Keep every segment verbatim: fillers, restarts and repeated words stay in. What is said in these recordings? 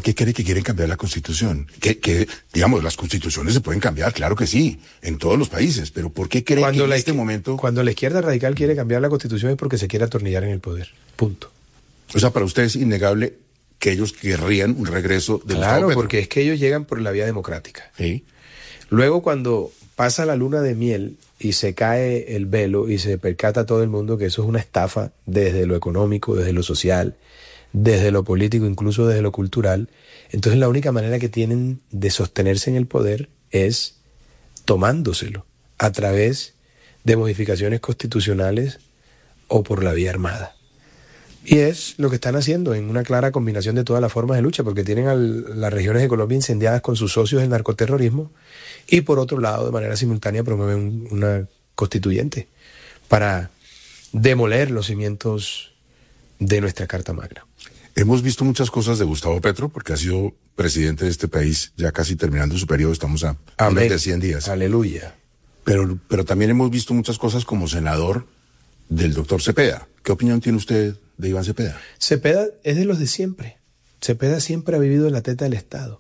qué cree que quieren cambiar la Constitución? Que, que, digamos, las constituciones se pueden cambiar, claro que sí, en todos los países, pero ¿por qué cree cuando que en la, este momento... Cuando la izquierda radical quiere cambiar la Constitución es porque se quiere atornillar en el poder, punto. O sea, para usted es innegable que ellos querrían un regreso de Claro, porque es que ellos llegan por la vía democrática. Sí. Luego, cuando pasa la luna de miel y se cae el velo y se percata todo el mundo que eso es una estafa desde lo económico, desde lo social, desde lo político, incluso desde lo cultural, entonces la única manera que tienen de sostenerse en el poder es tomándoselo a través de modificaciones constitucionales o por la vía armada. Y es lo que están haciendo en una clara combinación de todas las formas de lucha, porque tienen a las regiones de Colombia incendiadas con sus socios del narcoterrorismo y por otro lado, de manera simultánea, promueven una constituyente para demoler los cimientos de nuestra Carta Magna. Hemos visto muchas cosas de Gustavo Petro, porque ha sido presidente de este país ya casi terminando su periodo, estamos a menos de cien días. Aleluya. Pero, pero también hemos visto muchas cosas como senador del doctor Cepeda. ¿Qué opinión tiene usted de Iván Cepeda? Cepeda es de los de siempre. Cepeda siempre ha vivido en la teta del Estado.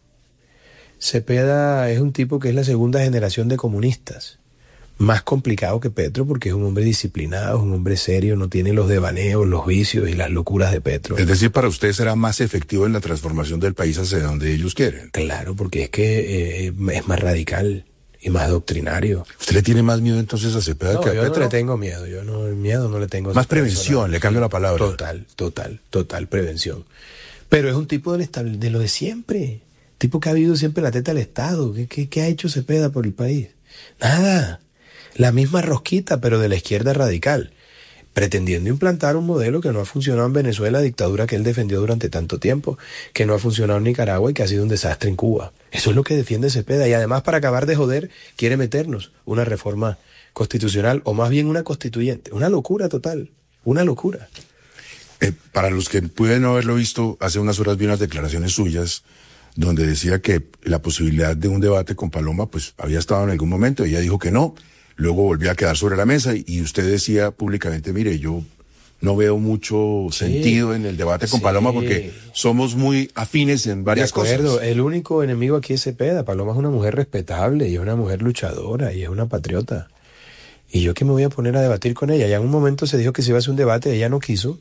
Cepeda es un tipo que es la segunda generación de comunistas. Más complicado que Petro porque es un hombre disciplinado, es un hombre serio, no tiene los devaneos, los vicios y las locuras de Petro. Es decir, para usted será más efectivo en la transformación del país hacia donde ellos quieren. Claro, porque es que eh, es más radical y más doctrinario. ¿Usted le tiene más miedo entonces a Cepeda no, que a yo Petro? No, le tengo miedo, yo no, el miedo no le tengo. A más prevención, persona. Le cambio la palabra. Total, total, total prevención. Pero es un tipo de, de lo de siempre, tipo que ha vivido siempre en la teta del Estado. ¿Qué, qué, qué ha hecho Cepeda por el país? Nada. La misma rosquita, pero de la izquierda radical, pretendiendo implantar un modelo que no ha funcionado en Venezuela, dictadura que él defendió durante tanto tiempo, que no ha funcionado en Nicaragua y que ha sido un desastre en Cuba. Eso es lo que defiende Cepeda. Y además, para acabar de joder, quiere meternos una reforma constitucional, o más bien una constituyente. Una locura total, una locura. Eh, para los que pueden no haberlo visto, hace unas horas vi unas declaraciones suyas donde decía que la posibilidad de un debate con Paloma pues había estado en algún momento. Ella dijo que no. Luego volvió a quedar sobre la mesa y usted decía públicamente, mire, yo no veo mucho sí, sentido en el debate con sí. Paloma porque somos muy afines en varias de acuerdo, cosas. El único enemigo aquí es Cepeda. Paloma es una mujer respetable y es una mujer luchadora y es una patriota. Y yo que me voy a poner a debatir con ella. Ya en un momento se dijo que se iba a hacer un debate, ella no quiso.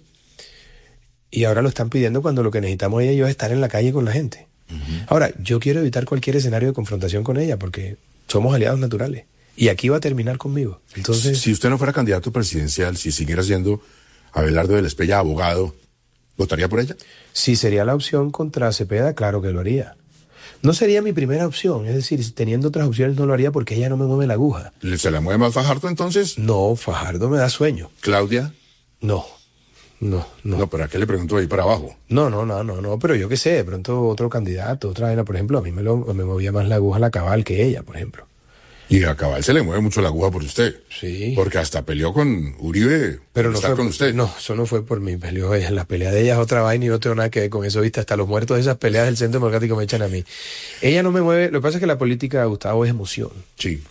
Y ahora lo están pidiendo cuando lo que necesitamos ella y yo es estar en la calle con la gente. Uh-huh. Ahora, yo quiero evitar cualquier escenario de confrontación con ella porque somos aliados naturales. Y aquí va a terminar conmigo. Entonces, si usted no fuera candidato presidencial, si siguiera siendo Abelardo de la Espriella abogado, ¿votaría por ella? Si sería la opción contra Cepeda, claro que lo haría. No sería mi primera opción, es decir, teniendo otras opciones no lo haría porque ella no me mueve la aguja. ¿Se la mueve más Fajardo entonces? No, Fajardo me da sueño. ¿Claudia? No, no, no. No, pero ¿a qué le pregunto ahí para abajo? No, no, no, no, no, pero yo qué sé, de pronto otro candidato, otra vez, por ejemplo, a mí me, lo, me movía más la aguja la Cabal que ella, por ejemplo. Y a Cabal se le mueve mucho la aguja por usted. Sí. Porque hasta peleó con Uribe pero no estar fue, con usted. No, eso no fue por mí. Peleó ella. La pelea de ella es otra vaina y no tengo nada que ver con eso. Viste, hasta los muertos de esas peleas del Centro Democrático me echan a mí. Ella no me mueve. Lo que pasa es que la política, Gustavo, es emoción. Sí.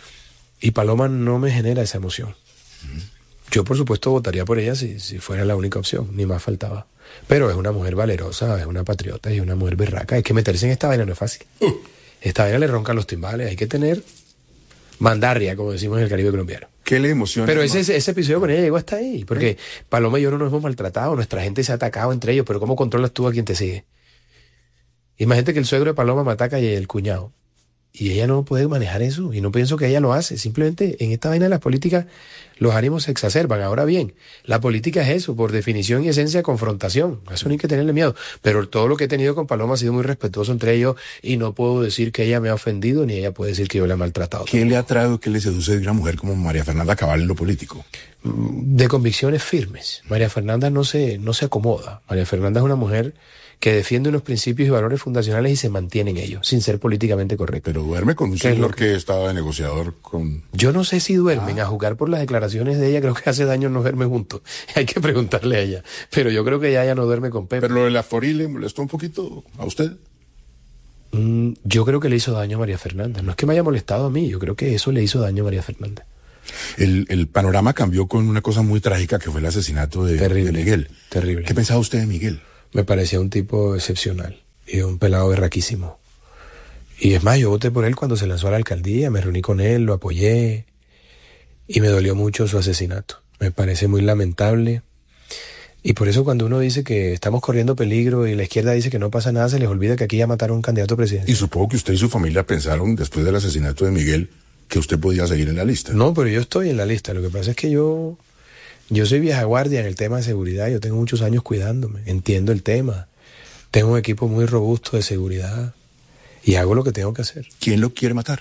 Y Paloma no me genera esa emoción. Uh-huh. Yo, por supuesto, votaría por ella si, si fuera la única opción. Ni más faltaba. Pero es una mujer valerosa, es una patriota y una mujer berraca. Hay que meterse en esta vaina, no es fácil. Uh. Esta vaina le roncan los timbales. Hay que tener mandarria, como decimos en el Caribe colombiano. ¿Qué le emociona? Pero ese, ese episodio con ella llegó hasta ahí, porque ¿Eh? Paloma y yo no nos hemos maltratado, nuestra gente se ha atacado entre ellos, pero ¿cómo controlas tú a quien te sigue? Imagínate que el suegro de Paloma me ataca y el cuñado. Y ella no puede manejar eso, y no pienso que ella lo hace. Simplemente en esta vaina de las políticas los ánimos se exacerban. Ahora bien, la política es eso, por definición y esencia, confrontación. A eso no hay que tenerle miedo. Pero todo lo que he tenido con Paloma ha sido muy respetuoso entre ellos, y no puedo decir que ella me ha ofendido, ni ella puede decir que yo la he maltratado. ¿Qué tampoco le ha traído, qué le seduce de una mujer como María Fernanda Cabal en lo político? De convicciones firmes. María Fernanda no se, no se acomoda. María Fernanda es una mujer que defiende unos principios y valores fundacionales y se mantiene en ellos, sin ser políticamente correcto. Pero duerme con un señor que estaba de negociador con... Yo no sé si duermen, ah. a jugar por las declaraciones de ella, creo que hace daño no duerme juntos. Hay que preguntarle a ella. Pero yo creo que ella ya no duerme con Pepe. ¿Pero lo de la Forí le molestó un poquito a usted? Mm, yo creo que le hizo daño a María Fernanda. No es que me haya molestado a mí, yo creo que eso le hizo daño a María Fernanda. El, el panorama cambió con una cosa muy trágica que fue el asesinato de, terrible, de Miguel. Terrible. ¿Qué pensaba usted de Miguel? Me parecía un tipo excepcional. y un pelado berraquísimo. Y es más, yo voté por él cuando se lanzó a la alcaldía, me reuní con él, lo apoyé y me dolió mucho su asesinato. Me parece muy lamentable. Y por eso cuando uno dice que estamos corriendo peligro y la izquierda dice que no pasa nada, se les olvida que aquí ya mataron a un candidato presidencial. Y supongo que usted y su familia pensaron, después del asesinato de Miguel, que usted podía seguir en la lista. No, pero yo estoy en la lista. Lo que pasa es que yo, yo soy vieja guardia en el tema de seguridad. Yo tengo muchos años cuidándome. Entiendo el tema. Tengo un equipo muy robusto de seguridad. Y hago lo que tengo que hacer. ¿Quién lo quiere matar?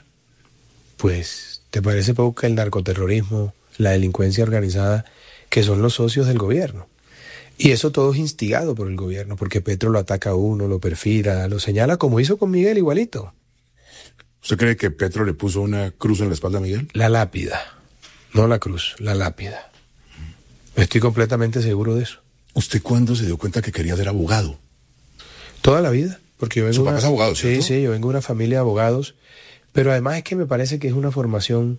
Pues, ¿te parece poco que el narcoterrorismo, la delincuencia organizada, que son los socios del gobierno? Y eso todo es instigado por el gobierno, porque Petro lo ataca a uno, lo perfila, lo señala como hizo con Miguel igualito. ¿Usted cree que Petro le puso una cruz en la espalda a Miguel? La lápida, no la cruz, la lápida. Estoy completamente seguro de eso. ¿Usted cuándo se dio cuenta que quería ser abogado? Toda la vida, porque yo vengo Su de papá una, es abogado, ¿cierto? Sí, sí, yo vengo de una familia de abogados, pero además es que me parece que es una formación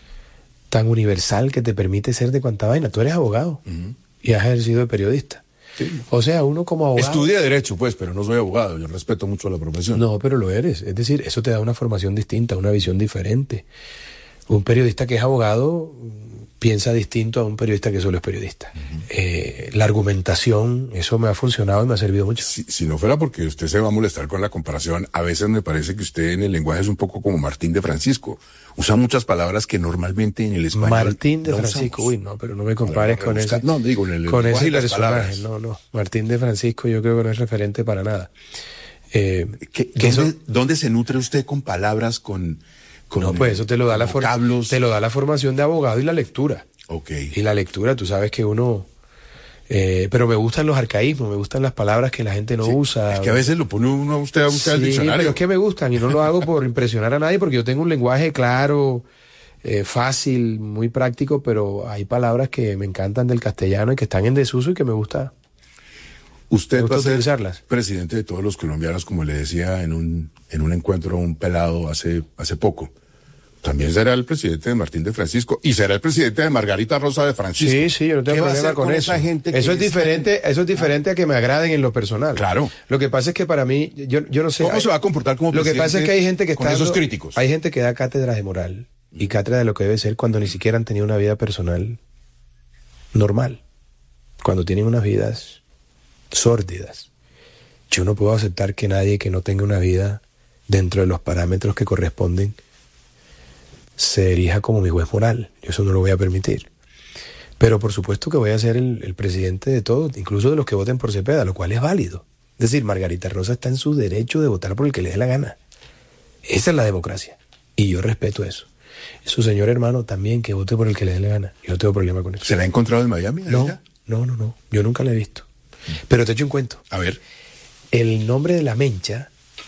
tan universal que te permite ser de cuanta vaina. Tú eres abogado. Uh-huh. Y has ejercido de periodista. Sí. O sea, uno como abogado... Estudié Derecho, pues, pero no soy abogado. Yo respeto mucho la profesión. No, pero lo eres. Es decir, eso te da una formación distinta, una visión diferente. Un periodista que es abogado piensa distinto a un periodista que solo es periodista. Uh-huh. Eh, la argumentación, eso me ha funcionado y me ha servido mucho. Si, si no fuera porque usted se va a molestar con la comparación, a veces me parece que usted en el lenguaje es un poco como Martín de Francisco. Usa muchas palabras que normalmente en el español Martín de no Francisco, usamos. uy, no, pero no me compares no, con ese. No, digo, en el con ese y las personaje, palabras. no, no. Martín de Francisco yo creo que no es referente para nada. Eh, ¿Qué, que ¿dónde, eso, ¿Dónde se nutre usted con palabras, con, con no, pues eso te lo da la vocablos? Te lo da la formación de abogado y la lectura. Okay. Y la lectura, tú sabes que uno... Eh, pero me gustan los arcaísmos, me gustan las palabras que la gente no sí, usa. Es que a veces lo pone uno a usted a buscar sí, el diccionario. Pero es que me gustan y no lo hago por impresionar a nadie porque yo tengo un lenguaje claro, eh, fácil, muy práctico, pero hay palabras que me encantan del castellano y que están en desuso y que me gusta. Usted me gusta va a ser utilizarlas. Presidente de todos los colombianos, como le decía en un, en un encuentro un pelado hace, hace poco. También será el presidente de Martín de Francisco y será el presidente de Margarita Rosa de Francisco. Sí, sí, yo no tengo problema con, con eso. Gente eso es está... diferente, eso es diferente a que me agraden en lo personal. Claro. Lo que pasa es que para mí, yo, yo no sé. ¿Cómo hay, se va a comportar como lo presidente? Lo que pasa es que hay gente que está con esos dando, críticos. Hay gente que da cátedras de moral y cátedra de lo que debe ser cuando ni siquiera han tenido una vida personal normal. Cuando tienen unas vidas sórdidas. Yo no puedo aceptar que nadie que no tenga una vida dentro de los parámetros que corresponden se erija como mi juez moral. Yo eso no lo voy a permitir. Pero por supuesto que voy a ser el, el presidente de todos, incluso de los que voten por Cepeda, lo cual es válido. Es decir, Margarita Rosa está en su derecho de votar por el que le dé la gana. Esa es la democracia. Y yo respeto eso. Su señor hermano también, que vote por el que le dé la gana. Yo no tengo problema con eso. ¿Se la ha encontrado en Miami? No, no, no, no. Yo nunca la he visto. Pero te echo un cuento. A ver. El nombre de la Mencha,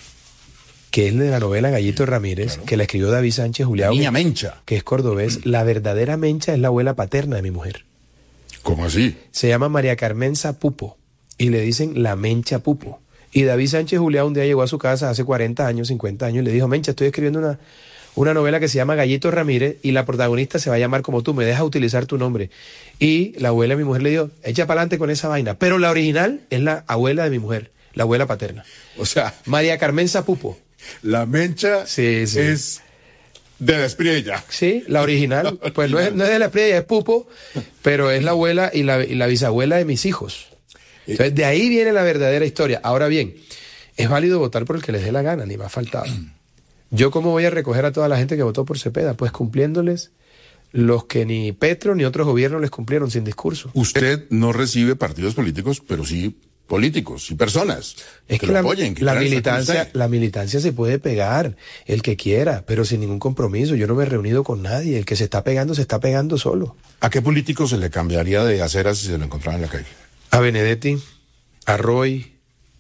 que es de la novela Gallito Ramírez, claro, que la escribió David Sánchez Juliao, Niña Mencha, que es cordobés. La verdadera Mencha es la abuela paterna de mi mujer. ¿Cómo así? Se llama María Carmenza Pupo y le dicen la Mencha Pupo. Y David Sánchez Juliao un día llegó a su casa hace cuarenta años, cincuenta años, y le dijo: Mencha, estoy escribiendo una, una novela que se llama Gallito Ramírez y la protagonista se va a llamar como tú, me dejas utilizar tu nombre. Y la abuela de mi mujer le dijo: echa para adelante con esa vaina. Pero la original es la abuela de mi mujer, la abuela paterna. O sea, María Carmenza Pupo. La Mencha sí, sí. es de la Espriella. Sí, la original. Pues no es, no es de la Espriella, es Pupo, pero es la abuela y la, y la bisabuela de mis hijos. Entonces, de ahí viene la verdadera historia. Ahora bien, es válido votar por el que les dé la gana, ni me ha faltado. ¿Yo cómo voy a recoger a toda la gente que votó por Cepeda? Pues cumpliéndoles los que ni Petro ni otros gobiernos les cumplieron sin discurso. Usted no recibe partidos políticos, pero sí políticos y personas es que, que lo la, apoyen, que la militancia la militancia se puede pegar el que quiera, pero sin ningún compromiso. Yo no me he reunido con nadie. El que se está pegando se está pegando solo. ¿A qué político se le cambiaría de acera si se lo encontrara en la calle? A Benedetti, a Roy,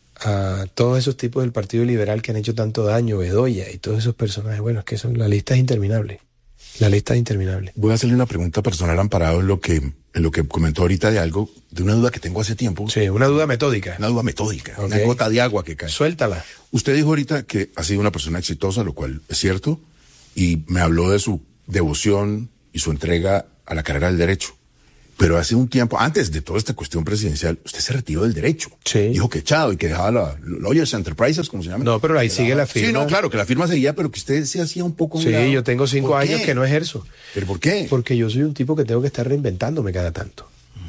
a todos esos tipos del Partido Liberal que han hecho tanto daño, Bedoya y todos esos personajes. Bueno, es que son, la lista es interminable. La lista es interminable. Voy a hacerle una pregunta personal amparado en lo que, en lo que comentó ahorita de algo, de una duda que tengo hace tiempo. Sí, una duda metódica. Una duda metódica, okay. Una gota de agua que cae. Suéltala. Usted dijo ahorita que ha sido una persona exitosa, lo cual es cierto, y me habló de su devoción y su entrega a la carrera del derecho. Pero hace un tiempo, antes de toda esta cuestión presidencial, usted se retiró del derecho. Sí. Dijo que echado y que dejaba la Lawyers Enterprises, como se llama. No, pero ahí que sigue la, la firma. Sí, no, claro, que la firma seguía, pero que usted se hacía un poco... Sí, lado. yo tengo cinco años que no ejerzo. ¿Pero por qué? Porque yo soy un tipo que tengo que estar reinventándome cada tanto.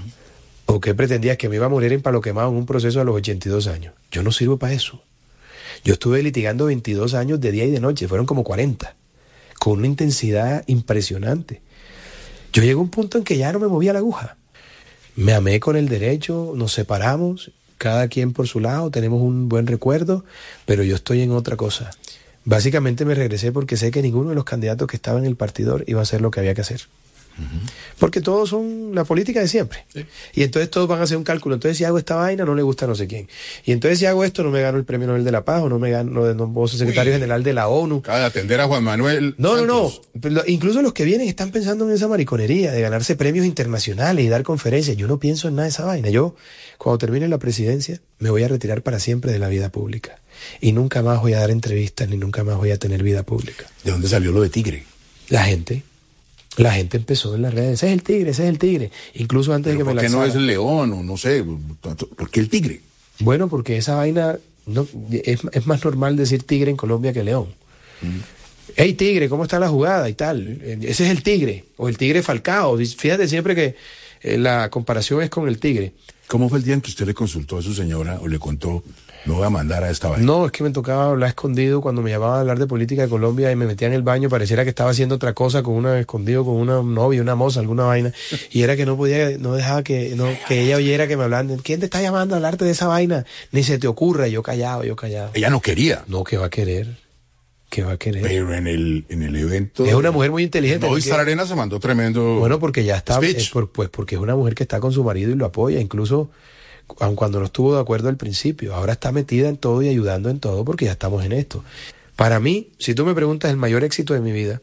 ¿O qué pretendías? ¿Que me iba a morir en palo quemado en un proceso a los ochenta y dos años? Yo no sirvo para eso. Yo estuve litigando veintidós años de día y de noche, fueron como cuarenta, con una intensidad impresionante. Yo llegué a un punto en que ya no me movía la aguja. Me amé con el derecho, nos separamos, cada quien por su lado, tenemos un buen recuerdo, pero yo estoy en otra cosa. Básicamente me regresé porque sé que ninguno de los candidatos que estaban en el partidor iba a hacer lo que había que hacer. Uh-huh. Porque todos son la política de siempre. Sí. Y entonces todos van a hacer un cálculo. Entonces si hago esta vaina no le gusta a no sé quién. Y entonces si hago esto no me gano el premio Nobel de la Paz o no me gano, no, no soy secretario Uy, general de la ONU. Acaba de atender a Juan Manuel No, Santos. no, no. Incluso los que vienen están pensando en esa mariconería de ganarse premios internacionales y dar conferencias. Yo no pienso en nada de esa vaina. Yo, cuando termine la presidencia, me voy a retirar para siempre de la vida pública. Y nunca más voy a dar entrevistas ni nunca más voy a tener vida pública. ¿De dónde salió lo de Tigre? La gente... La gente empezó en las redes, ese es el tigre, ese es el tigre. Incluso antes de que me lanzara. ¿Por qué no es el león o no sé? ¿Por qué el tigre? Bueno, porque esa vaina, no, es, es más normal decir tigre en Colombia que león. Mm. Hey tigre, ¿cómo está la jugada? Y tal. Ese es el tigre, o el tigre Falcao. Fíjate siempre que eh, la comparación es con el tigre. ¿Cómo fue el día en que usted le consultó a su señora o le contó, me voy a mandar a esta vaina? No, es que me tocaba hablar escondido cuando me llamaban a hablar de política de Colombia y me metía en el baño, pareciera que estaba haciendo otra cosa con una escondido con una novia, una moza, alguna vaina, y era que no podía, no dejaba que, no, que ella oyera que me hablaran. ¿Quién te está llamando a hablarte de esa vaina? Ni se te ocurra. Yo callado, yo callado. Ella no quería. No, que va a querer. ¿Qué va a querer? Pero en el, en el evento... Es una mujer muy inteligente. Hoy Star Arena se mandó tremendo... Bueno, porque ya está... Es por, pues porque es una mujer que está con su marido y lo apoya, incluso aun cuando no estuvo de acuerdo al principio. Ahora está metida en todo y ayudando en todo porque ya estamos en esto. Para mí, si tú me preguntas, el mayor éxito de mi vida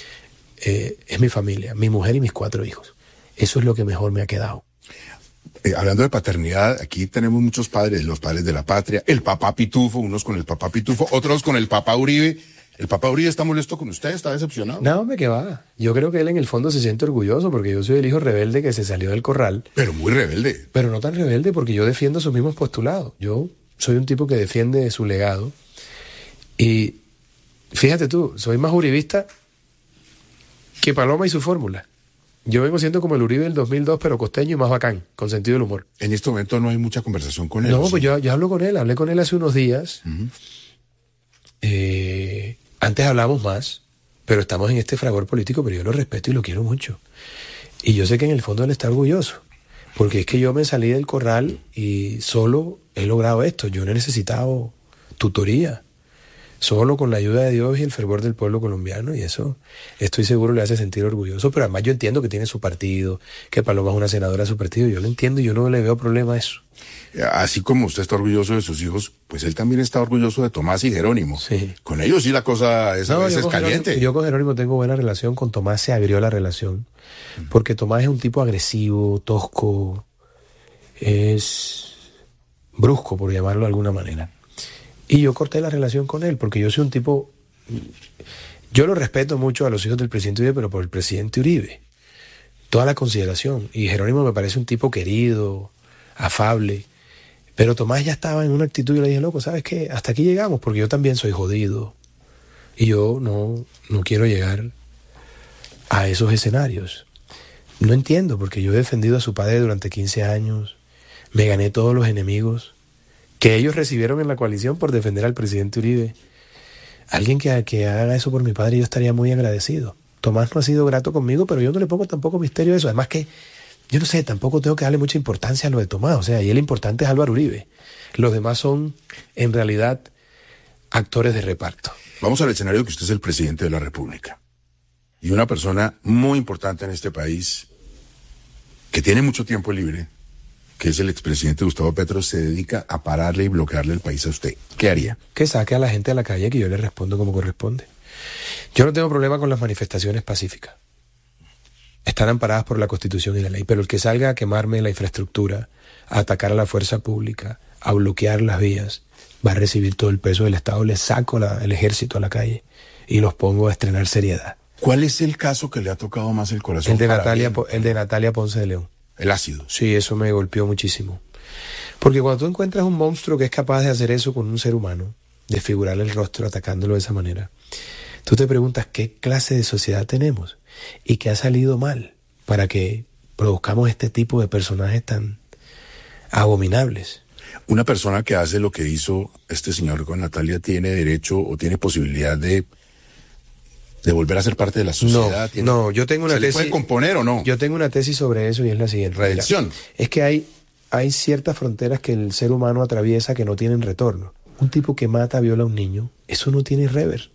eh, es mi familia, mi mujer y mis cuatro hijos. Eso es lo que mejor me ha quedado. Eh, hablando de paternidad, aquí tenemos muchos padres, los padres de la patria, el papá Pitufo, unos con el papá Pitufo, otros con el papá Uribe. ¿El papá Uribe está molesto con usted? ¿Está decepcionado? No, me que va. Yo creo que él en el fondo se siente orgulloso porque yo soy el hijo rebelde que se salió del corral. Pero muy rebelde. Pero no tan rebelde porque yo defiendo sus mismos postulados. Yo soy un tipo que defiende su legado. Y fíjate tú, soy más uribista que Paloma y su fórmula. Yo vengo siendo como el Uribe del dos mil dos, pero costeño y más bacán, con sentido del humor. En este momento no hay mucha conversación con él. No, pues ¿sí? yo, yo hablo con él, hablé con él hace unos días. Uh-huh. Eh, antes hablamos más, pero estamos en este fragor político, pero yo lo respeto y lo quiero mucho. Y yo sé que en el fondo él está orgulloso, porque es que yo me salí del corral y solo he logrado esto. Yo no he necesitado tutoría. Solo con la ayuda de Dios y el fervor del pueblo colombiano, y eso estoy seguro le hace sentir orgulloso, pero además yo entiendo que tiene su partido, que Paloma es una senadora de su partido, yo lo entiendo y yo no le veo problema a eso. Así como usted está orgulloso de sus hijos, pues él también está orgulloso de Tomás y Jerónimo. Sí. Con ellos sí la cosa es, no, a veces yo caliente. Jerónimo, yo con Jerónimo tengo buena relación, con Tomás se agrió la relación, uh-huh. porque Tomás es un tipo agresivo, tosco, es brusco, por llamarlo de alguna manera. Y yo corté la relación con él, porque yo soy un tipo... Yo lo respeto mucho a los hijos del presidente Uribe, pero por el presidente Uribe. Toda la consideración. Y Jerónimo me parece un tipo querido, afable. Pero Tomás ya estaba en una actitud y le dije, loco, ¿sabes qué? Hasta aquí llegamos, porque yo también soy jodido. Y yo no, no quiero llegar a esos escenarios. No entiendo, porque yo he defendido a su padre durante quince años. Me gané todos los enemigos que ellos recibieron en la coalición por defender al presidente Uribe. Alguien que, que haga eso por mi padre, yo estaría muy agradecido. Tomás no ha sido grato conmigo, pero yo no le pongo tampoco misterio a eso. Además que, yo no sé, tampoco tengo que darle mucha importancia a lo de Tomás. O sea, y el importante es Álvaro Uribe. Los demás son, en realidad, actores de reparto. Vamos al escenario que usted es el presidente de la República. Y una persona muy importante en este país, que tiene mucho tiempo libre, que es el expresidente Gustavo Petro, se dedica a pararle y bloquearle el país a usted. ¿Qué haría? Que saque a la gente a la calle, que yo le respondo como corresponde. Yo no tengo problema con las manifestaciones pacíficas. Están amparadas por la Constitución y la ley, pero el que salga a quemarme la infraestructura, a atacar a la fuerza pública, a bloquear las vías, va a recibir todo el peso del Estado. Le saco la, el ejército a la calle y los pongo a estrenar seriedad. ¿Cuál es el caso que le ha tocado más el corazón? El de, Natalia, el de Natalia Ponce de León. el ácido. Sí, eso me golpeó muchísimo. Porque cuando tú encuentras un monstruo que es capaz de hacer eso con un ser humano, desfigurarle el rostro atacándolo de esa manera, tú te preguntas qué clase de sociedad tenemos y qué ha salido mal para que produzcamos este tipo de personajes tan abominables. Una persona que hace lo que hizo este señor con Natalia tiene derecho o tiene posibilidad de, de volver a ser parte de la sociedad. No, ¿Tiene, no, yo tengo una ¿se tesis. le puede componer o no? Yo tengo una tesis sobre eso y es la siguiente. Redención. Mira, es que hay, hay ciertas fronteras que el ser humano atraviesa que no tienen retorno. Un tipo que mata, viola a un niño, eso no tiene rever.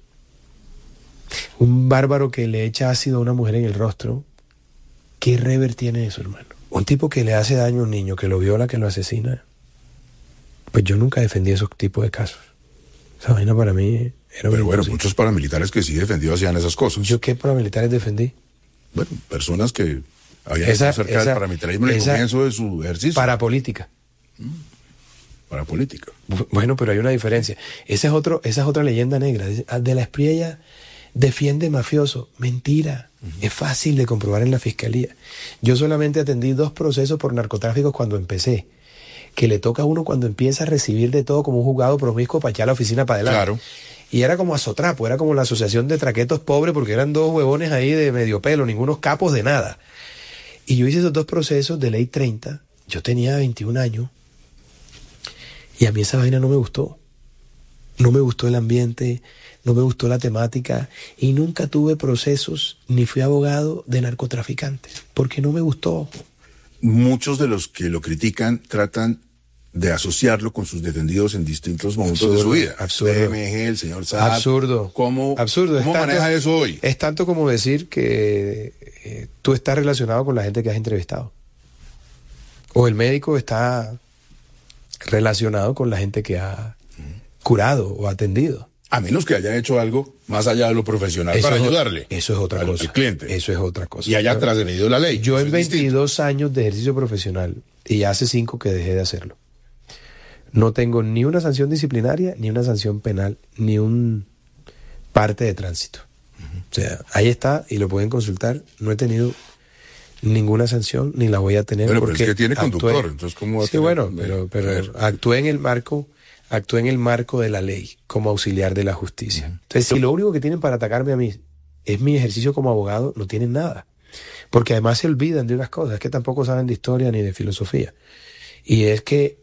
Un bárbaro que le echa ácido a una mujer en el rostro, ¿qué rever tiene eso, hermano? Un tipo que le hace daño a un niño, que lo viola, que lo asesina. Pues yo nunca defendí esos tipos de casos. Esa vaina para mí era... Pero bueno, muchos paramilitares que sí defendió hacían esas cosas. ¿Yo qué paramilitares defendí? Bueno, personas que habían esa, estado cerca esa, del paramilitarismo en el comienzo de su ejercicio. Para política. Mm, para política. Bueno, pero hay una diferencia. Esa es, otro, esa es otra leyenda negra. De la Espriella defiende mafioso. Mentira. Uh-huh. Es fácil de comprobar en la fiscalía. Yo solamente atendí dos procesos por narcotráfico cuando empecé. Que le toca a uno cuando empieza a recibir de todo como un juzgado promiscuo para echar la oficina para adelante. Claro. Y era como azotrapo, era como la asociación de traquetos pobres porque eran dos huevones ahí de medio pelo, ningunos capos de nada. Y yo hice esos dos procesos de ley treinta, yo tenía veintiún años y a mí esa vaina no me gustó. No me gustó el ambiente, no me gustó la temática y nunca tuve procesos ni fui abogado de narcotraficantes porque no me gustó. Muchos de los que lo critican tratan de asociarlo con sus defendidos en distintos momentos absurdo, de su vida. Absurdo. B M G, el señor Saab. Absurdo. ¿Cómo, absurdo. ¿cómo tanto, maneja eso hoy? Es tanto como decir que eh, tú estás relacionado con la gente que has entrevistado. O el médico está relacionado con la gente que ha curado o atendido. A menos que haya hecho algo más allá de lo profesional eso para es, ayudarle. Eso es otra cosa. Al cliente. Eso es otra cosa. Y haya trasgredido la ley. Yo en veintidós años de ejercicio profesional, y hace cinco que dejé de hacerlo, no tengo ni una sanción disciplinaria, ni una sanción penal, ni un parte de tránsito. Uh-huh. O sea, ahí está y lo pueden consultar. No he tenido ninguna sanción, ni la voy a tener. Bueno, porque pero es que tiene actué, conductor, entonces ¿cómo va a sí, tener? bueno, pero, pero actué en el marco, actué en el marco de la ley, como auxiliar de la justicia. Uh-huh. Entonces, si lo único que tienen para atacarme a mí es mi ejercicio como abogado, no tienen nada. Porque además se olvidan de unas cosas, que tampoco saben de historia ni de filosofía. Y es que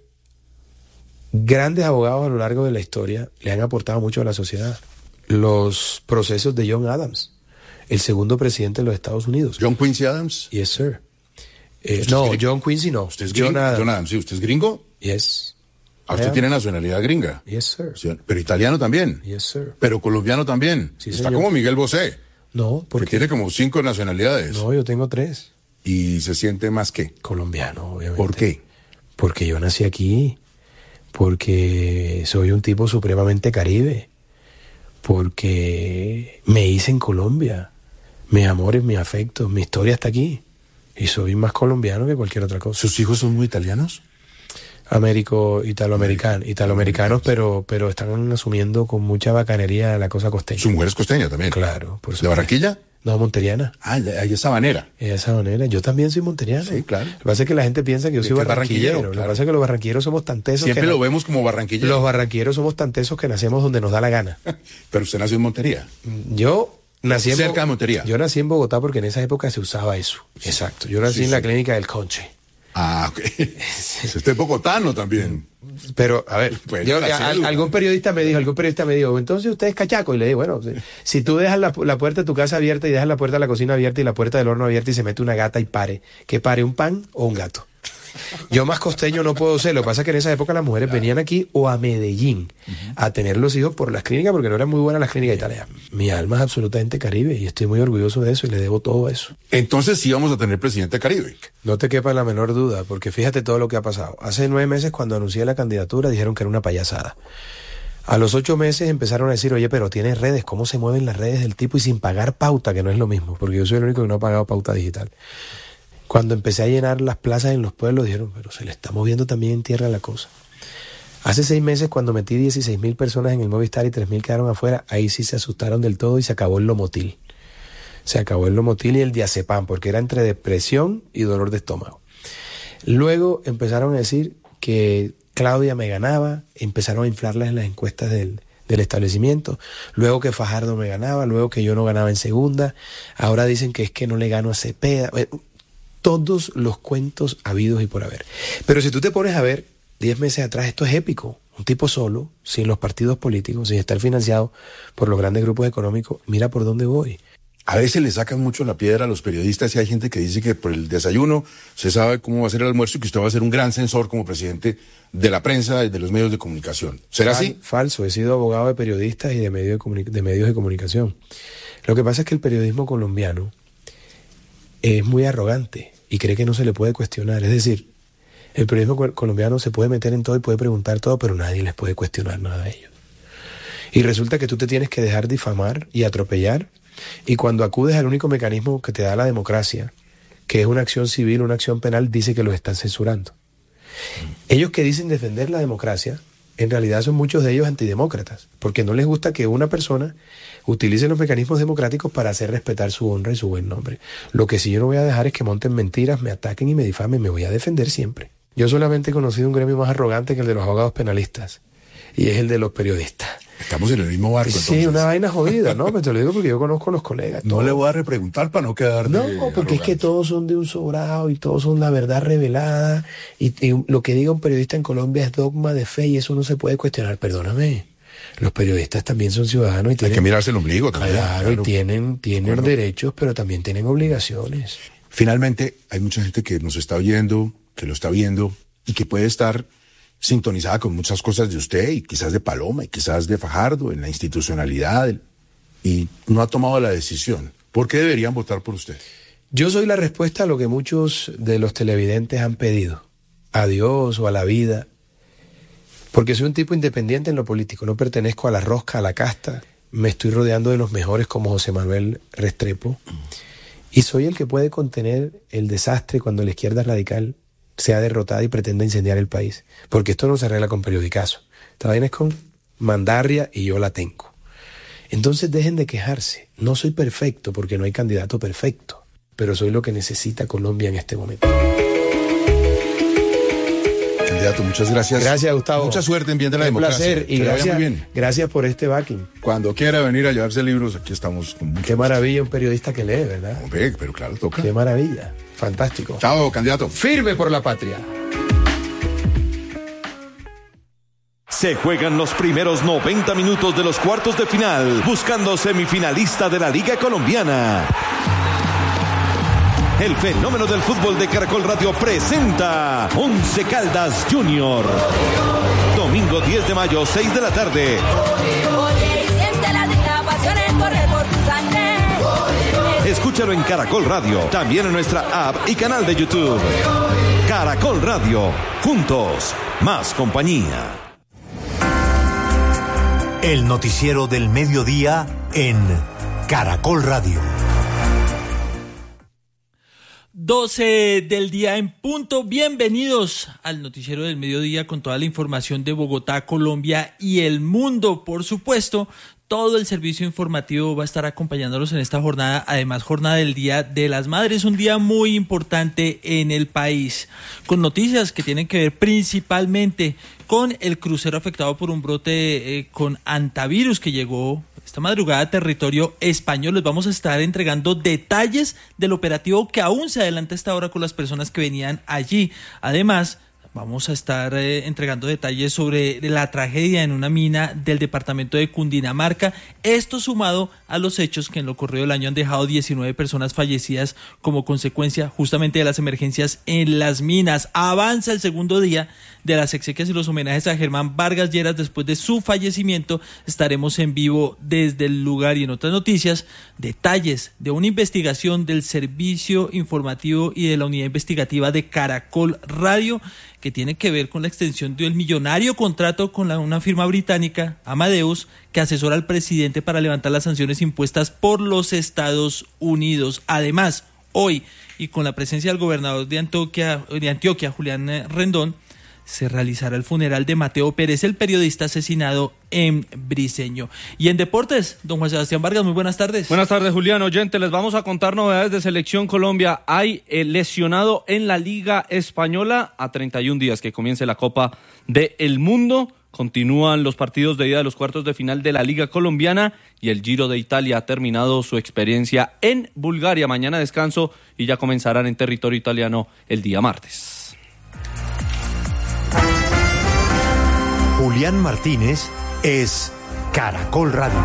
grandes abogados a lo largo de la historia le han aportado mucho a la sociedad. Los procesos de John Adams, el segundo presidente de los Estados Unidos. ¿John Quincy Adams? Yes, sir. Eh, no, John Quincy no. ¿Usted es John gringo? Adams. John Adams, sí. ¿Usted es gringo? Yes. Ah, usted tiene nacionalidad gringa. Yes, sir. Sí, pero italiano también. Yes, sir. Pero colombiano también. Sí, Está señor. como Miguel Bosé. No, porque que tiene como cinco nacionalidades. No, yo tengo tres. ¿Y se siente más qué? Colombiano, obviamente. ¿Por qué? Porque yo nací aquí. Porque soy un tipo supremamente caribe. Porque me hice en Colombia. Mis amores, mis afectos, mi historia está aquí. Y soy más colombiano que cualquier otra cosa. ¿Sus hijos son muy italianos? Américo, italoamericano, italoamericanos, pero, pero están asumiendo con mucha bacanería la cosa costeña. ¿Su mujer es costeña también? Claro, por supuesto. ¿De Barranquilla? No, monteriana. Ah, ella es sabanera. Ella es sabanera. Yo también soy monteriano. Sí, claro. Lo que pasa es que la gente piensa que yo soy barranquillero. barranquillero Lo claro. que pasa es que los barranquilleros somos tan tesos Siempre que lo vemos como barranquilleros. Los barranquilleros somos tan tesos que nacemos donde nos da la gana. Pero usted nació en Montería. Yo nací en cerca de Montería. Yo nací en Bogotá porque en esa época se usaba eso. Sí. Exacto. Yo nací sí, en sí. la clínica del Conche. Ah, ok. Usted es bogotano también. Pero, a ver, pues, yo, a, algún periodista me dijo, algún periodista me dijo, entonces usted es cachaco. Y le dije, bueno, si, si tú dejas la, la puerta de tu casa abierta y dejas la puerta de la cocina abierta y la puerta del horno abierta y se mete una gata y pare, ¿qué pare, un pan o un gato? Yo más costeño no puedo ser. Lo que pasa es que en esa época las mujeres claro. venían aquí o a Medellín uh-huh. a tener los hijos por las clínicas porque no eran muy buenas las clínicas italianas. Mi alma es absolutamente caribe y estoy muy orgulloso de eso y le debo todo eso. Entonces sí vamos a tener presidente caribe. No te quepa la menor duda, porque fíjate todo lo que ha pasado. Hace nueve meses cuando anuncié la candidatura dijeron que era una payasada. A los ocho meses empezaron a decir, oye, pero tienes redes, ¿cómo se mueven las redes del tipo y sin pagar pauta? Que no es lo mismo, porque yo soy el único que no ha pagado pauta digital. Cuando empecé a llenar las plazas en los pueblos, dijeron, pero se le está moviendo también en tierra la cosa. Hace seis meses, cuando metí dieciséis mil personas en el Movistar y tres mil quedaron afuera, ahí sí se asustaron del todo y se acabó el Lomotil. Se acabó el Lomotil y el diazepam, porque era entre depresión y dolor de estómago. Luego empezaron a decir que Claudia me ganaba, empezaron a inflarlas en las encuestas del, del establecimiento, luego que Fajardo me ganaba, luego que yo no ganaba en segunda, ahora dicen que es que no le gano a Cepeda, todos los cuentos habidos y por haber. Pero si tú te pones a ver, diez meses atrás, esto es épico, un tipo solo, sin los partidos políticos, sin estar financiado por los grandes grupos económicos, mira por dónde voy. A veces le sacan mucho la piedra a los periodistas y hay gente que dice que por el desayuno se sabe cómo va a ser el almuerzo y que usted va a ser un gran censor como presidente de la prensa y de los medios de comunicación. ¿Será Fal- así? Falso, he sido abogado de periodistas y de, medio de, comuni- de medios de comunicación. Lo que pasa es que el periodismo colombiano es muy arrogante y cree que no se le puede cuestionar. Es decir, el periodismo col- colombiano se puede meter en todo y puede preguntar todo, pero nadie les puede cuestionar nada a ellos. Y resulta que tú te tienes que dejar difamar y atropellar. Y cuando acudes al único mecanismo que te da la democracia, que es una acción civil, una acción penal, dice que los están censurando. Ellos que dicen defender la democracia, en realidad son muchos de ellos antidemócratas, porque no les gusta que una persona utilice los mecanismos democráticos para hacer respetar su honra y su buen nombre. Lo que sí yo no voy a dejar es que monten mentiras, me ataquen y me difamen, me voy a defender siempre. Yo solamente he conocido un gremio más arrogante que el de los abogados penalistas, y es el de los periodistas. Estamos en el mismo barco, Sí, entonces. una vaina jodida, ¿no? Pero te lo digo porque yo conozco a los colegas. No todos. le voy a repreguntar para no quedar de No, porque es que arrogante. todos son de un sobrado y todos son la verdad revelada. Y, y lo que diga un periodista en Colombia es dogma de fe y eso no se puede cuestionar. Perdóname. Los periodistas también son ciudadanos y Hay tienen, que mirarse el ombligo también. claro, y tienen, tienen Bueno. derechos, pero también tienen obligaciones. Finalmente, hay mucha gente que nos está oyendo, que lo está viendo y que puede estar sintonizada con muchas cosas de usted y quizás de Paloma y quizás de Fajardo en la institucionalidad y no ha tomado la decisión. ¿Por qué deberían votar por usted? Yo soy la respuesta a lo que muchos de los televidentes han pedido. A Dios o a la vida. Porque soy un tipo independiente en lo político. No pertenezco a la rosca, a la casta. Me estoy rodeando de los mejores como José Manuel Restrepo. Y soy el que puede contener el desastre cuando la izquierda radical sea derrotada y pretenda incendiar el país. Porque esto no se arregla con periodicazo. Esta vaina es con mandarria y yo la tengo. Entonces dejen de quejarse. No soy perfecto porque no hay candidato perfecto. Pero soy lo que necesita Colombia en este momento. Candidato, muchas gracias. Gracias, Gustavo. Mucha suerte en bien de la Un democracia. placer y Que le vaya gracias, muy bien. gracias por este backing. Cuando quiera venir a llevarse libros, aquí estamos con mucho Qué gusto. maravilla un periodista que lee, ¿verdad? Hombre, pero claro, toca. Qué maravilla. Fantástico. Chao, candidato. Firme por la patria. Se juegan los primeros noventa minutos de los cuartos de final, buscando semifinalista de la Liga Colombiana. El fenómeno del fútbol de Caracol Radio presenta Once Caldas Junior. Domingo diez de mayo, seis de la tarde. Escúchalo en Caracol Radio, también en nuestra app y canal de YouTube. Caracol Radio, juntos, más compañía. El noticiero del mediodía en Caracol Radio. doce del día en punto. Bienvenidos al noticiero del mediodía con toda la información de Bogotá, Colombia y el mundo. Por supuesto, todo el servicio informativo va a estar acompañándolos en esta jornada, además jornada del Día de las Madres, un día muy importante en el país, con noticias que tienen que ver principalmente con el crucero afectado por un brote eh, con antivirus que llegó esta madrugada a territorio español. Les vamos a estar entregando detalles del operativo que aún se adelanta a esta hora con las personas que venían allí. Además, vamos a estar eh, entregando detalles sobre la tragedia en una mina del departamento de Cundinamarca. Esto sumado a los hechos que en lo corrido del año han dejado diecinueve personas fallecidas como consecuencia justamente de las emergencias en las minas. Avanza el segundo día de las exequias y los homenajes a Germán Vargas Lleras después de su fallecimiento. Estaremos en vivo desde el lugar. Y en otras noticias, detalles de una investigación del Servicio Informativo y de la Unidad Investigativa de Caracol Radio que tiene que ver con la extensión del millonario contrato con la, una firma británica, Amadeus, que asesora al presidente para levantar las sanciones impuestas por los Estados Unidos. Además, hoy, y con la presencia del gobernador de Antioquia, de Antioquia Julián Rendón, se realizará el funeral de Mateo Pérez, el periodista asesinado en Briceño. Y en deportes, don Juan Sebastián Vargas, muy buenas tardes. Buenas tardes, Julián, oyente, les vamos a contar novedades de Selección Colombia. Hay eh, lesionado en la Liga Española a treinta y un días que comience la Copa del Mundo. Continúan los partidos de ida de los cuartos de final de la Liga Colombiana y el Giro de Italia ha terminado su experiencia en Bulgaria. Mañana descanso y ya comenzarán en territorio italiano el día martes. Julián Martínez es Caracol Radio.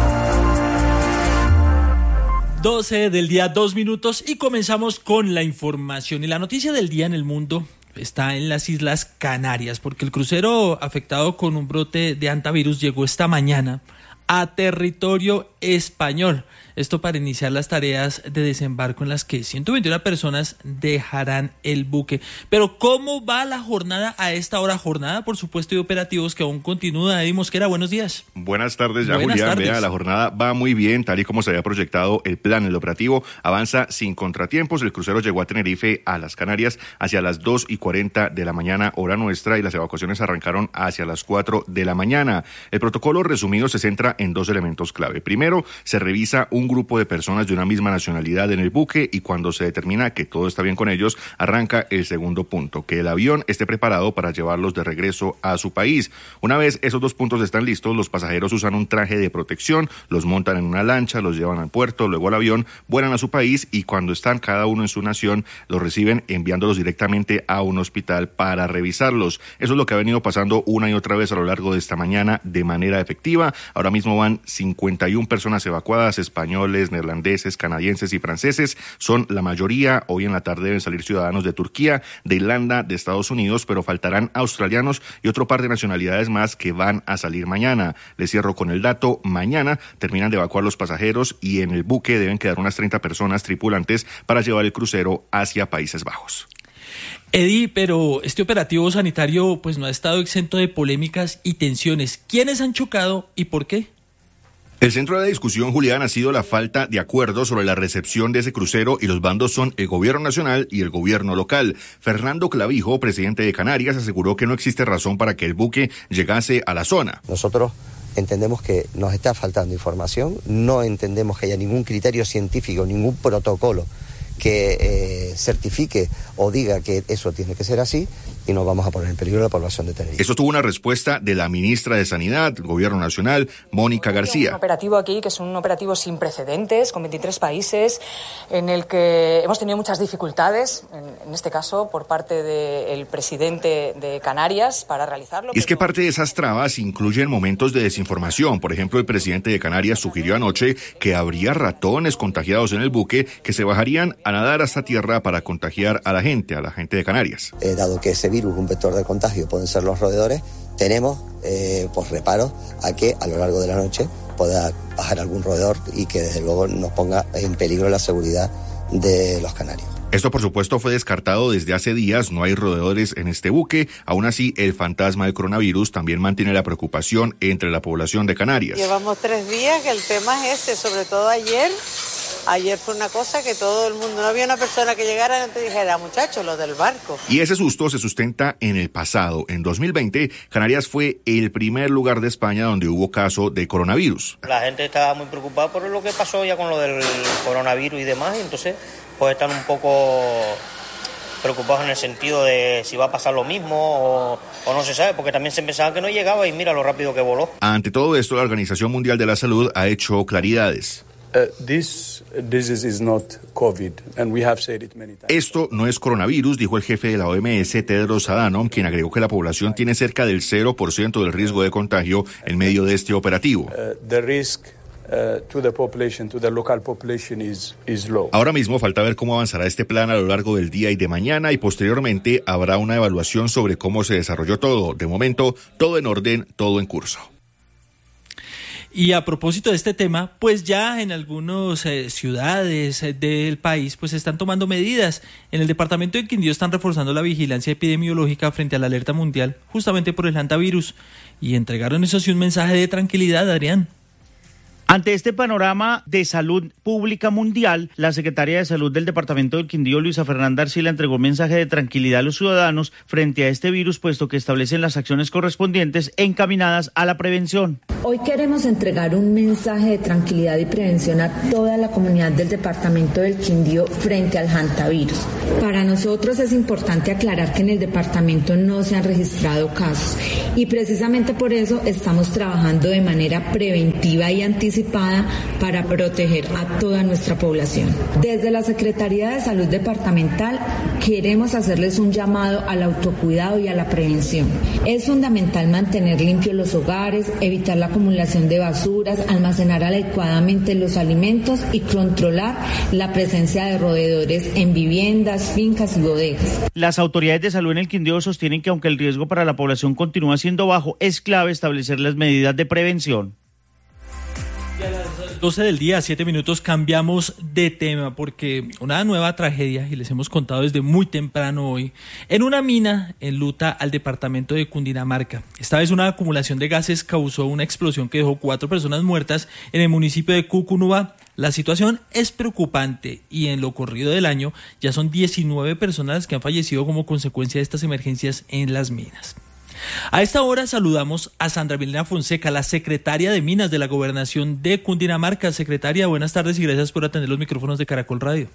doce del día, dos minutos y comenzamos con la información. Y la noticia del día en el mundo está en las Islas Canarias, porque el crucero afectado con un brote de hantavirus llegó esta mañana a territorio español. Esto para iniciar las tareas de desembarco en las que ciento veintiuna personas dejarán el buque. Pero ¿cómo va la jornada a esta hora? Jornada, por supuesto, de operativos que aún continúa. Eddie Mosquera, buenos días. Buenas tardes, ya Buenas Julián. tardes. Vea, la jornada va muy bien, tal y como se había proyectado el plan. El operativo avanza sin contratiempos. El crucero llegó a Tenerife, a las Canarias, hacia las dos y cuarenta de la mañana, hora nuestra, y las evacuaciones arrancaron hacia las cuatro de la mañana. El protocolo resumido se centra en dos elementos clave. Primero, se revisa un grupo de personas de una misma nacionalidad en el buque y cuando se determina que todo está bien con ellos, arranca el segundo punto, que el avión esté preparado para llevarlos de regreso a su país. Una vez esos dos puntos están listos, los pasajeros usan un traje de protección, los montan en una lancha, los llevan al puerto, luego al avión, vuelan a su país y cuando están cada uno en su nación, los reciben enviándolos directamente a un hospital para revisarlos. Eso es lo que ha venido pasando una y otra vez a lo largo de esta mañana de manera efectiva. Ahora mismo van cincuenta y una personas evacuadas, españoles, neerlandeses, canadienses y franceses, son la mayoría. Hoy en la tarde deben salir ciudadanos de Turquía, de Irlanda, de Estados Unidos, pero faltarán australianos y otro par de nacionalidades más que van a salir mañana. Les cierro con el dato, mañana terminan de evacuar los pasajeros y en el buque deben quedar unas treinta personas tripulantes para llevar el crucero hacia Países Bajos. Eddie, pero este operativo sanitario pues no ha estado exento de polémicas y tensiones. ¿Quiénes han chocado y por qué? El centro de discusión, Julián, ha sido la falta de acuerdo sobre la recepción de ese crucero y los bandos son el gobierno nacional y el gobierno local. Fernando Clavijo, presidente de Canarias, aseguró que no existe razón para que el buque llegase a la zona. Nosotros entendemos que nos está faltando información, no entendemos que haya ningún criterio científico, ningún protocolo que eh, certifique o diga que eso tiene que ser así y nos vamos a poner en peligro la población de Tenerife. Eso tuvo una respuesta de la ministra de Sanidad, del Gobierno Nacional, Mónica García. Un operativo aquí que es un operativo sin precedentes, con veintitrés países, en el que hemos tenido muchas dificultades, en, en este caso por parte del presidente de Canarias, para realizarlo. Y es que parte de esas trabas incluyen momentos de desinformación. Por ejemplo, el presidente de Canarias sugirió anoche que habría ratones contagiados en el buque que se bajarían a nadar hasta tierra para contagiar a la gente, a la gente de Canarias. Eh, dado que ese virus, un vector de contagio, pueden ser los roedores, tenemos eh, pues reparos a que a lo largo de la noche pueda bajar algún roedor y que desde luego nos ponga en peligro la seguridad de los canarios. Esto, por supuesto, fue descartado desde hace días. No hay roedores en este buque. Aún así, el fantasma del coronavirus también mantiene la preocupación entre la población de Canarias. Llevamos tres días que el tema es ese, sobre todo ayer. Ayer fue una cosa que todo el mundo, no había una persona que llegara y no te dijera, muchachos, lo del barco. Y ese susto se sustenta en el pasado. En dos mil veinte, Canarias fue el primer lugar de España donde hubo caso de coronavirus. La gente estaba muy preocupada por lo que pasó ya con lo del coronavirus y demás, y entonces pues están un poco preocupados en el sentido de si va a pasar lo mismo o, o no se sabe, porque también se pensaba que no llegaba y mira lo rápido que voló. Ante todo esto, la Organización Mundial de la Salud ha hecho claridades. Uh, this disease is not COVID, and we have said it many times. Esto no es coronavirus, dijo el jefe de la O M S, Tedros Adhanom, quien agregó que la población tiene cerca del cero por ciento del riesgo de contagio en medio de este operativo. Uh, the risk uh, to the population, to the local population is, is low. Ahora mismo falta ver cómo avanzará este plan a lo largo del día y de mañana y posteriormente habrá una evaluación sobre cómo se desarrolló todo. De momento, todo en orden, todo en curso. Y a propósito de este tema, pues ya en algunas eh, ciudades eh, del país pues están tomando medidas. En el departamento de Quindío están reforzando la vigilancia epidemiológica frente a la alerta mundial, justamente por el hantavirus. Y entregaron eso sí un mensaje de tranquilidad, Adrián. Ante este panorama de salud pública mundial, la secretaria de Salud del Departamento del Quindío, Luisa Fernanda Arcila, entregó un mensaje de tranquilidad a los ciudadanos frente a este virus, puesto que establecen las acciones correspondientes encaminadas a la prevención. Hoy queremos entregar un mensaje de tranquilidad y prevención a toda la comunidad del Departamento del Quindío frente al hantavirus. Para nosotros es importante aclarar que en el departamento no se han registrado casos y precisamente por eso estamos trabajando de manera preventiva y anticipada para proteger a toda nuestra población. Desde la Secretaría de Salud Departamental queremos hacerles un llamado al autocuidado y a la prevención. Es fundamental mantener limpios los hogares, evitar la acumulación de basuras, almacenar adecuadamente los alimentos y controlar la presencia de roedores en viviendas, fincas y bodegas. Las autoridades de salud en el Quindío sostienen que aunque el riesgo para la población continúa siendo bajo, es clave establecer las medidas de prevención. doce del día, siete minutos, cambiamos de tema porque una nueva tragedia, y les hemos contado desde muy temprano hoy, en una mina enluta al departamento de Cundinamarca. Esta vez una acumulación de gases causó una explosión que dejó cuatro personas muertas en el municipio de Cucunubá. La situación es preocupante y en lo corrido del año ya son diecinueve personas que han fallecido como consecuencia de estas emergencias en las minas. A esta hora saludamos a Sandra Milena Fonseca, la secretaria de Minas de la Gobernación de Cundinamarca. Secretaria, buenas tardes y gracias por atender los micrófonos de Caracol Radio.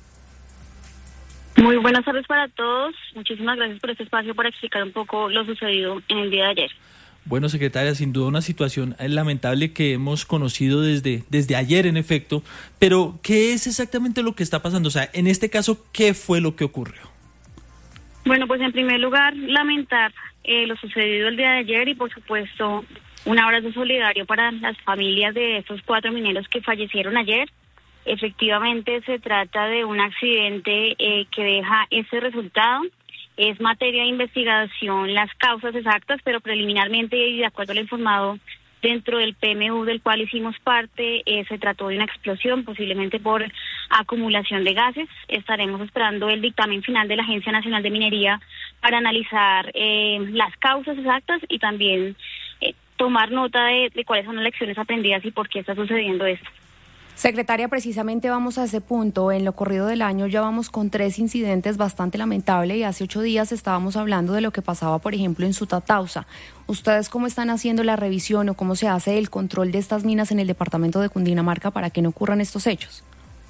Muy buenas tardes para todos. Muchísimas gracias por este espacio para explicar un poco lo sucedido en el día de ayer. Bueno, secretaria, sin duda una situación lamentable que hemos conocido desde, desde ayer, en efecto, pero ¿qué es exactamente lo que está pasando? O sea, en este caso, ¿qué fue lo que ocurrió? Bueno, pues en primer lugar, lamentar eh, lo sucedido el día de ayer y, por supuesto, un abrazo solidario para las familias de estos cuatro mineros que fallecieron ayer. Efectivamente, se trata de un accidente eh, que deja ese resultado. Es materia de investigación las causas exactas, pero preliminarmente y de acuerdo a lo informado dentro del P M U del cual hicimos parte, eh, se trató de una explosión, posiblemente por acumulación de gases. Estaremos esperando el dictamen final de la Agencia Nacional de Minería para analizar eh, las causas exactas y también eh, tomar nota de, de cuáles son las lecciones aprendidas y por qué está sucediendo esto. Secretaria, precisamente vamos a ese punto. En lo corrido del año ya vamos con tres incidentes bastante lamentables y hace ocho días estábamos hablando de lo que pasaba, por ejemplo, en Sutatausa. ¿Ustedes cómo están haciendo la revisión o cómo se hace el control de estas minas en el departamento de Cundinamarca para que no ocurran estos hechos?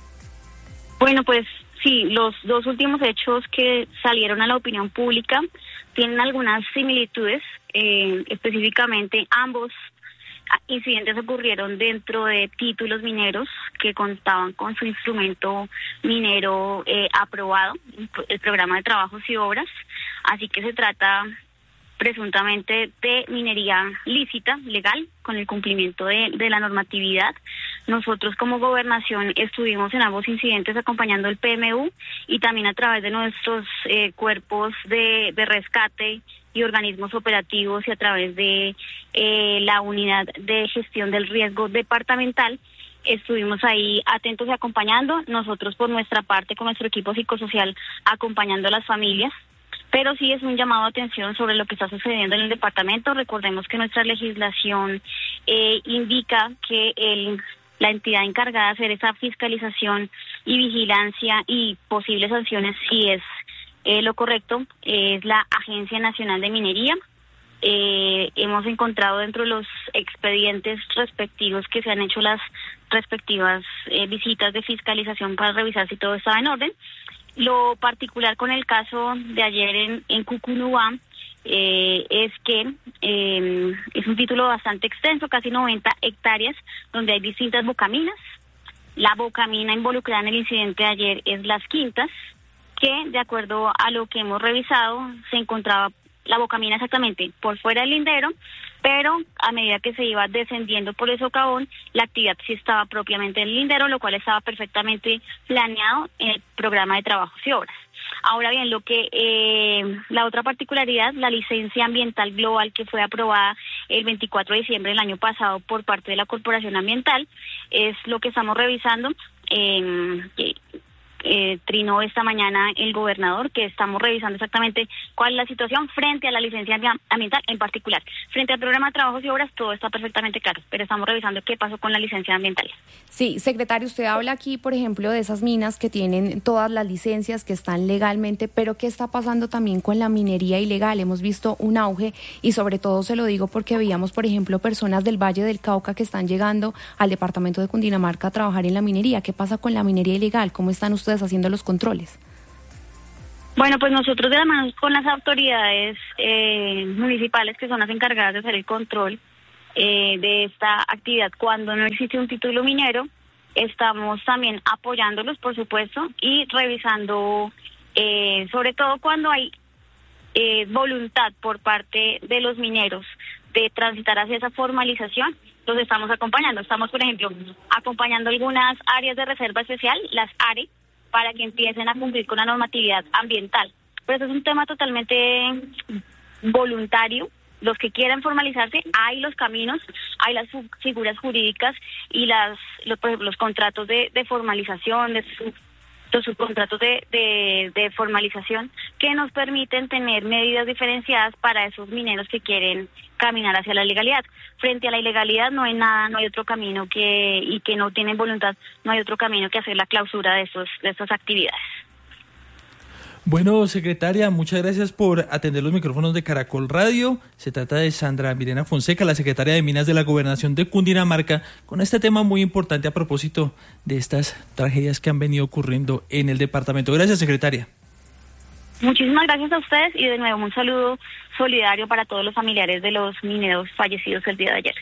Bueno, pues sí, los dos últimos hechos que salieron a la opinión pública tienen algunas similitudes, eh, específicamente ambos incidentes ocurrieron dentro de títulos mineros que contaban con su instrumento minero eh, aprobado, el programa de trabajos y obras, así que se trata presuntamente de minería lícita, legal, con el cumplimiento de, de la normatividad. Nosotros como gobernación estuvimos en ambos incidentes acompañando el P M U y también a través de nuestros eh, cuerpos de, de rescate y organismos operativos y a través de eh, la unidad de gestión del riesgo departamental, estuvimos ahí atentos y acompañando, nosotros por nuestra parte con nuestro equipo psicosocial acompañando a las familias, pero sí es un llamado de atención sobre lo que está sucediendo en el departamento. Recordemos que nuestra legislación eh, indica que el la entidad encargada de hacer esa fiscalización y vigilancia y posibles sanciones, si es Eh, lo correcto, eh, es la Agencia Nacional de Minería. Eh, hemos encontrado dentro de los expedientes respectivos que se han hecho las respectivas eh, visitas de fiscalización para revisar si todo estaba en orden. Lo particular con el caso de ayer en, en Cucunubá eh, es que eh, es un título bastante extenso, casi noventa hectáreas, donde hay distintas bocaminas. La bocamina involucrada en el incidente de ayer es Las Quintas, que de acuerdo a lo que hemos revisado se encontraba la bocamina exactamente por fuera del lindero, pero a medida que se iba descendiendo por el socavón, la actividad sí estaba propiamente en el lindero, lo cual estaba perfectamente planeado en el programa de trabajos y obras. Ahora bien, lo que eh, la otra particularidad, la licencia ambiental global que fue aprobada el veinticuatro de diciembre del año pasado por parte de la Corporación Ambiental, es lo que estamos revisando. Eh, eh, trinó esta mañana el gobernador, que estamos revisando exactamente cuál es la situación frente a la licencia ambiental en particular. Frente al programa de trabajos y obras todo está perfectamente claro, pero estamos revisando qué pasó con la licencia ambiental. Sí, secretario, usted habla aquí, por ejemplo, de esas minas que tienen todas las licencias, que están legalmente, pero ¿qué está pasando también con la minería ilegal? Hemos visto un auge y sobre todo se lo digo porque veíamos, por ejemplo, personas del Valle del Cauca que están llegando al departamento de Cundinamarca a trabajar en la minería. ¿Qué pasa con la minería ilegal? ¿Cómo están ustedes haciendo los controles? Bueno, pues nosotros de la mano con las autoridades eh, municipales, que son las encargadas de hacer el control eh, de esta actividad cuando no existe un título minero, estamos también apoyándolos, por supuesto, y revisando, eh, sobre todo cuando hay eh, voluntad por parte de los mineros de transitar hacia esa formalización, los estamos acompañando. Estamos, por ejemplo, acompañando algunas áreas de reserva especial, las A R E, para que empiecen a cumplir con la normatividad ambiental. Pero eso es un tema totalmente voluntario. Los que quieran formalizarse, hay los caminos, hay las figuras jurídicas y las los, por ejemplo, los contratos de, de formalización, de su, los subcontratos de, de, de formalización que nos permiten tener medidas diferenciadas para esos mineros que quieren caminar hacia la legalidad. Frente a la ilegalidad no hay nada, no hay otro camino que y que no tienen voluntad, no hay otro camino que hacer la clausura de esos de estas actividades. Bueno, secretaria, muchas gracias por atender los micrófonos de Caracol Radio. Se trata de Sandra Mirena Fonseca, la secretaria de Minas de la Gobernación de Cundinamarca, con este tema muy importante a propósito de estas tragedias que han venido ocurriendo en el departamento. Gracias, secretaria. Muchísimas gracias a ustedes y de nuevo un saludo solidario para todos los familiares de los mineros fallecidos el día de ayer.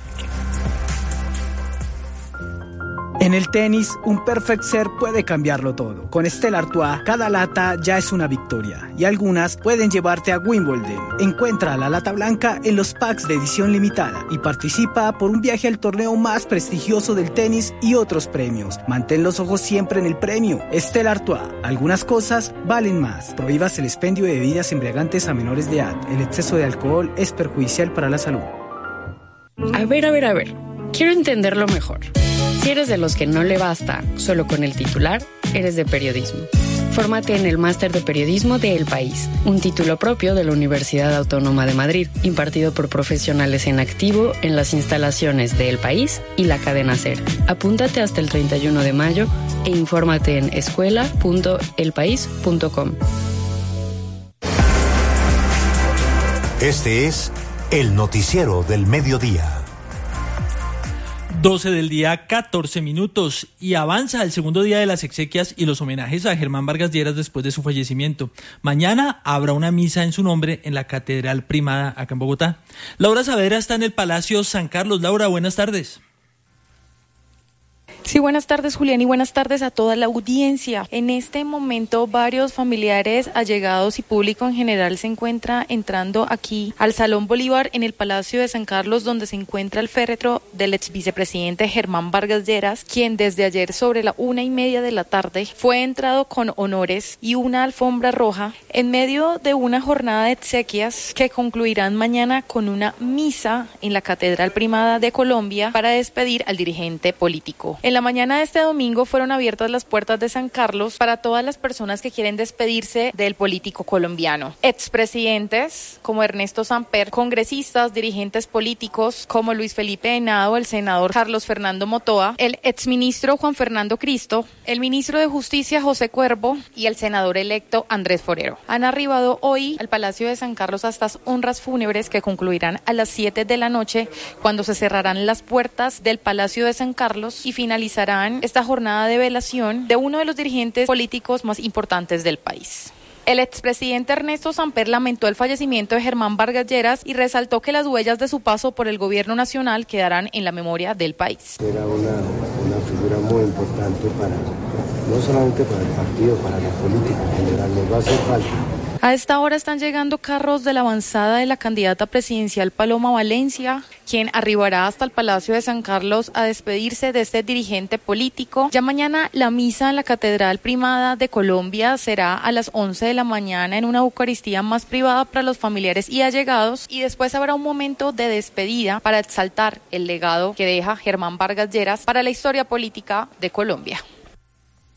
En el tenis, un perfect serve puede cambiarlo todo. Con Stella Artois, cada lata ya es una victoria y algunas pueden llevarte a Wimbledon. Encuentra la lata blanca en los packs de edición limitada y participa por un viaje al torneo más prestigioso del tenis y otros premios. Mantén los ojos siempre en el premio. Stella Artois, algunas cosas valen más. Prohíbas el expendio de bebidas embriagantes a menores de edad. El exceso de alcohol es perjudicial para la salud. A ver, a ver, a ver. Quiero entenderlo mejor. Si eres de los que no le basta solo con el titular, eres de periodismo. Fórmate en el Máster de Periodismo de El País, un título propio de la Universidad Autónoma de Madrid, impartido por profesionales en activo en las instalaciones de El País y la cadena SER. Apúntate hasta el treinta y uno de mayo e infórmate en escuela punto el país punto com. Este es el noticiero del mediodía. doce del día, catorce minutos, y avanza el segundo día de las exequias y los homenajes a Germán Vargas Lleras después de su fallecimiento. Mañana habrá una misa en su nombre en la Catedral Primada acá en Bogotá. Laura Saavedra está en el Palacio San Carlos. Laura, buenas tardes. Sí, buenas tardes, Julián, y buenas tardes a toda la audiencia. En este momento, varios familiares, allegados y público en general se encuentra entrando aquí al Salón Bolívar en el Palacio de San Carlos, donde se encuentra el féretro del ex vicepresidente Germán Vargas Lleras, quien desde ayer sobre la una y media de la tarde fue entrado con honores y una alfombra roja en medio de una jornada de exequias que concluirán mañana con una misa en la Catedral Primada de Colombia para despedir al dirigente político. En la mañana de este domingo fueron abiertas las puertas de San Carlos para todas las personas que quieren despedirse del político colombiano. Expresidentes como Ernesto Samper, congresistas, dirigentes políticos como Luis Felipe Henao, el senador Carlos Fernando Motoa, el exministro Juan Fernando Cristo, el ministro de Justicia José Cuervo y el senador electo Andrés Forero. Han arribado hoy al Palacio de San Carlos a estas honras fúnebres que concluirán a las siete de la noche, cuando se cerrarán las puertas del Palacio de San Carlos y finalizarán esta jornada de velación de uno de los dirigentes políticos más importantes del país. El expresidente Ernesto Samper lamentó el fallecimiento de Germán Vargas Lleras y resaltó que las huellas de su paso por el gobierno nacional quedarán en la memoria del país. Era una, una figura muy importante para, no solamente para el partido, para la política en general, nos va a hacer falta. A esta hora están llegando carros de la avanzada de la candidata presidencial Paloma Valencia, quien arribará hasta el Palacio de San Carlos a despedirse de este dirigente político. Ya mañana la misa en la Catedral Primada de Colombia será a las once de la mañana en una Eucaristía más privada para los familiares y allegados, y después habrá un momento de despedida para exaltar el legado que deja Germán Vargas Lleras para la historia política de Colombia.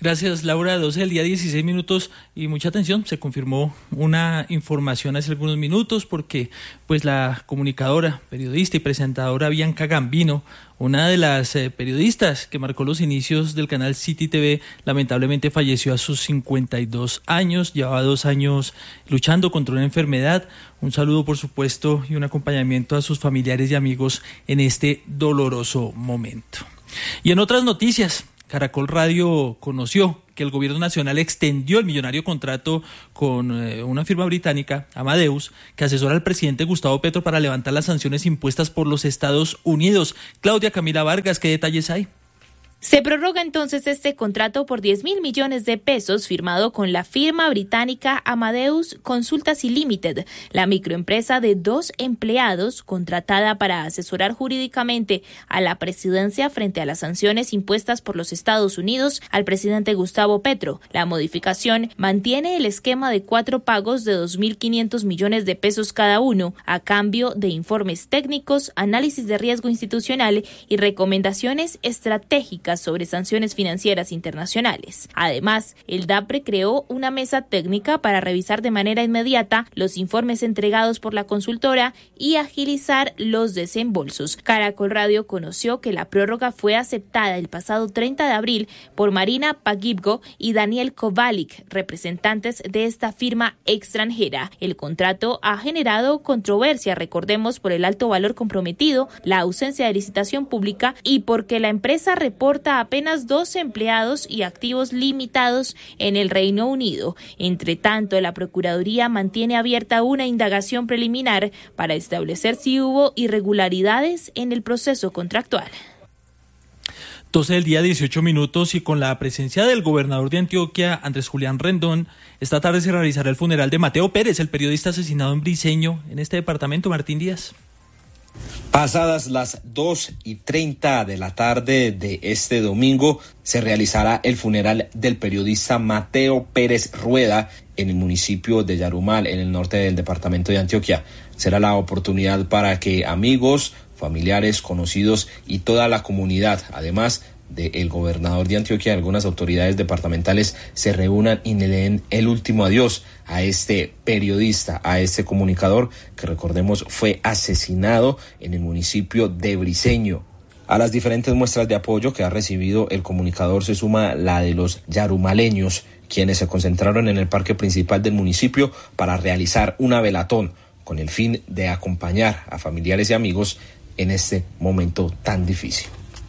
Gracias, Laura. doce del día, dieciséis minutos, y mucha atención. Se confirmó una información hace algunos minutos porque pues la comunicadora, periodista y presentadora Bianca Gambino, una de las eh, periodistas que marcó los inicios del canal City T V, lamentablemente falleció a sus cincuenta y dos años. Llevaba dos años luchando contra una enfermedad. Un saludo, por supuesto, y un acompañamiento a sus familiares y amigos en este doloroso momento. Y en otras noticias, Caracol Radio conoció que el gobierno nacional extendió el millonario contrato con eh, una firma británica, Amadeus, que asesora al presidente Gustavo Petro para levantar las sanciones impuestas por los Estados Unidos. Claudia Camila Vargas, ¿qué detalles hay? Se prorroga entonces este contrato por diez mil millones de pesos firmado con la firma británica Amadeus Consultancy Limited, la microempresa de dos empleados contratada para asesorar jurídicamente a la presidencia frente a las sanciones impuestas por los Estados Unidos al presidente Gustavo Petro. La modificación mantiene el esquema de cuatro pagos de dos mil quinientos millones de pesos cada uno a cambio de informes técnicos, análisis de riesgo institucional y recomendaciones estratégicas sobre sanciones financieras internacionales. Además, el DAPRE creó una mesa técnica para revisar de manera inmediata los informes entregados por la consultora y agilizar los desembolsos. Caracol Radio conoció que la prórroga fue aceptada el pasado treinta de abril por Marina Pagibgo y Daniel Kovalik, representantes de esta firma extranjera. El contrato ha generado controversia, recordemos, por el alto valor comprometido, la ausencia de licitación pública y porque la empresa reporta apenas dos empleados y activos limitados en el Reino Unido. Entre tanto, la Procuraduría mantiene abierta una indagación preliminar para establecer si hubo irregularidades en el proceso contractual. doce del día, dieciocho minutos, y con la presencia del gobernador de Antioquia, Andrés Julián Rendón, esta tarde se realizará el funeral de Mateo Pérez, el periodista asesinado en Briceño, en este departamento. Martín Díaz. Pasadas las dos y treinta de la tarde de este domingo, se realizará el funeral del periodista Mateo Pérez Rueda en el municipio de Yarumal, en el norte del departamento de Antioquia. Será la oportunidad para que amigos, familiares, conocidos y toda la comunidad, además del gobernador de Antioquia y algunas autoridades departamentales, se reúnan y le den el último adiós a este periodista, a este comunicador que, recordemos, fue asesinado en el municipio de Briceño. A las diferentes muestras de apoyo que ha recibido el comunicador se suma la de los yarumaleños, quienes se concentraron en el parque principal del municipio para realizar una velatón con el fin de acompañar a familiares y amigos en este momento tan difícil.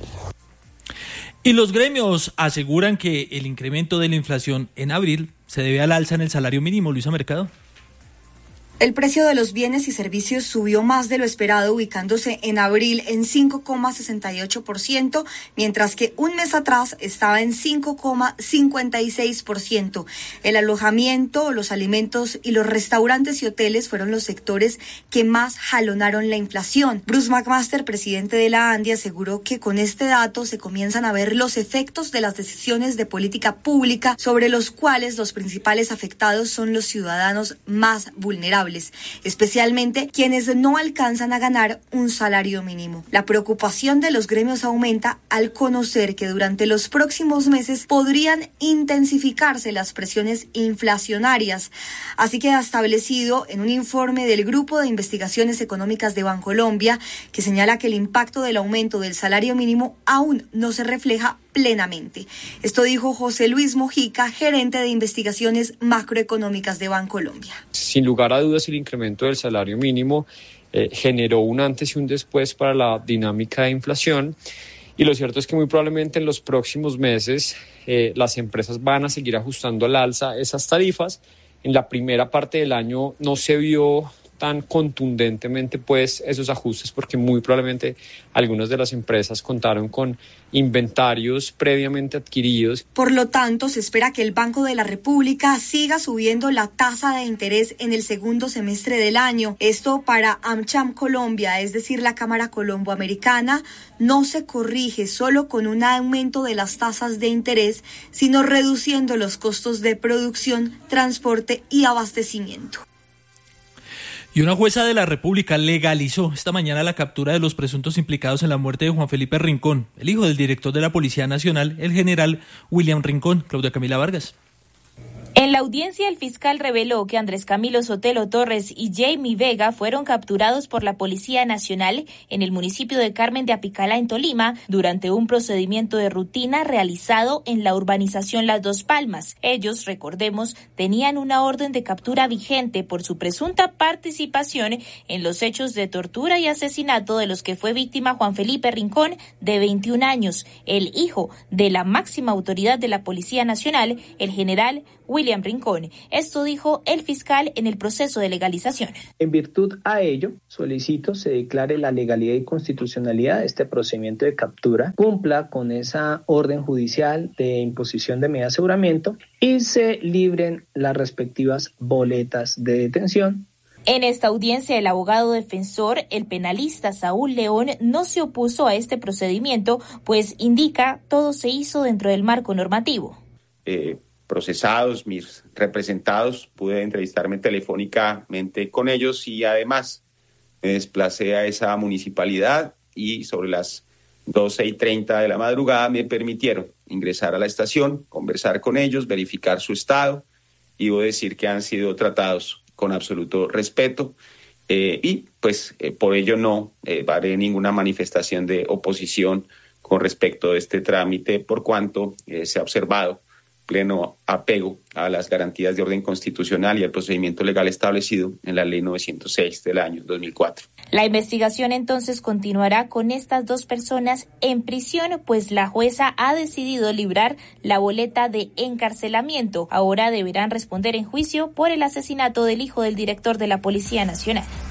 Y los gremios aseguran que el incremento de la inflación en abril se debe al alza en el salario mínimo. Luisa Mercado. El precio de los bienes y servicios subió más de lo esperado, ubicándose en abril en cinco coma sesenta y ocho por ciento, mientras que un mes atrás estaba en cinco coma cincuenta y seis por ciento. El alojamiento, los alimentos y los restaurantes y hoteles fueron los sectores que más jalonaron la inflación. Bruce McMaster, presidente de la ANDI, aseguró que con este dato se comienzan a ver los efectos de las decisiones de política pública, sobre los cuales los principales afectados son los ciudadanos más vulnerables, especialmente quienes no alcanzan a ganar un salario mínimo. La preocupación de los gremios aumenta al conocer que durante los próximos meses podrían intensificarse las presiones inflacionarias. Así queda establecido en un informe del Grupo de Investigaciones Económicas de Bancolombia, que señala que el impacto del aumento del salario mínimo aún no se refleja plenamente. Esto dijo José Luis Mojica, gerente de investigaciones macroeconómicas de Bancolombia. Sin lugar a dudas, el incremento del salario mínimo eh, generó un antes y un después para la dinámica de inflación, y lo cierto es que muy probablemente en los próximos meses eh, las empresas van a seguir ajustando al alza esas tarifas. En la primera parte del año no se vio tan contundentemente pues esos ajustes, porque muy probablemente algunas de las empresas contaron con inventarios previamente adquiridos. Por lo tanto, se espera que el Banco de la República siga subiendo la tasa de interés en el segundo semestre del año. Esto para AmCham Colombia, es decir, la Cámara Colomboamericana, no se corrige solo con un aumento de las tasas de interés, sino reduciendo los costos de producción, transporte y abastecimiento. Y una jueza de la República legalizó esta mañana la captura de los presuntos implicados en la muerte de Juan Felipe Rincón, el hijo del director de la Policía Nacional, el general William Rincón. Claudia Camila Vargas. En la audiencia, el fiscal reveló que Andrés Camilo Sotelo Torres y Jamie Vega fueron capturados por la Policía Nacional en el municipio de Carmen de Apicalá, en Tolima, durante un procedimiento de rutina realizado en la urbanización Las Dos Palmas. Ellos, recordemos, tenían una orden de captura vigente por su presunta participación en los hechos de tortura y asesinato de los que fue víctima Juan Felipe Rincón, de veintiún años, el hijo de la máxima autoridad de la Policía Nacional, el general William Rincón. Esto dijo el fiscal en el proceso de legalización. En virtud a ello, solicito se declare la legalidad y constitucionalidad de este procedimiento de captura, cumpla con esa orden judicial de imposición de medida de aseguramiento y se libren las respectivas boletas de detención. En esta audiencia, el abogado defensor, el penalista Saúl León, no se opuso a este procedimiento, pues indica todo se hizo dentro del marco normativo. Eh, procesados, mis representados, pude entrevistarme telefónicamente con ellos y además me desplacé a esa municipalidad y sobre las doce y treinta de la madrugada me permitieron ingresar a la estación, conversar con ellos, verificar su estado y debo decir que han sido tratados con absoluto respeto eh, y pues eh, por ello no eh, haré ninguna manifestación de oposición con respecto a este trámite por cuanto eh, se ha observado pleno apego a las garantías de orden constitucional y al procedimiento legal establecido en la Ley novecientos seis del año dos mil cuatro. La investigación entonces continuará con estas dos personas en prisión, pues la jueza ha decidido librar la boleta de encarcelamiento. Ahora deberán responder en juicio por el asesinato del hijo del director de la Policía Nacional.